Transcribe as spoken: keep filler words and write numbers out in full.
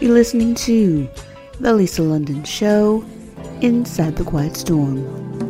You're listening to The Lisa London Show, Inside the Quiet Storm.